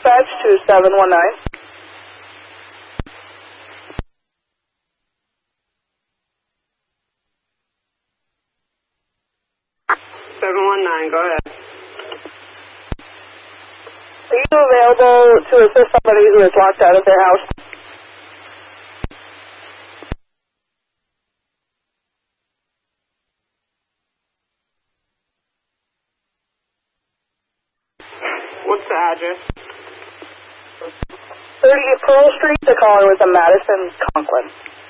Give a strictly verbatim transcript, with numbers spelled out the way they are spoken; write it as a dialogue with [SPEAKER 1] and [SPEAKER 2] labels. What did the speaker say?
[SPEAKER 1] Dispatch two seven one nine.
[SPEAKER 2] seven one nine, go ahead.
[SPEAKER 1] Are you available to assist somebody who is locked out of their house?
[SPEAKER 2] What's the address?
[SPEAKER 1] thirty Pearl Street. The caller was a Madison Conklin.